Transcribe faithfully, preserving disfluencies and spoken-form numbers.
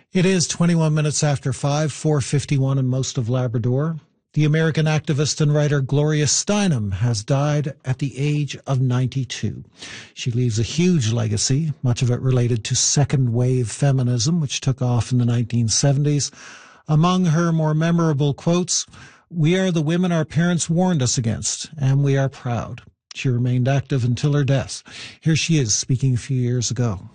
It is twenty-one minutes after five, four fifty-one in most of Labrador. The American activist and writer Gloria Steinem has died at the age of ninety-two. She leaves a huge legacy, much of it related to second-wave feminism, which took off in the nineteen seventies. Among her more memorable quotes, "We are the women our parents warned us against, and we are proud." She remained active until her death. Here she is speaking a few years ago.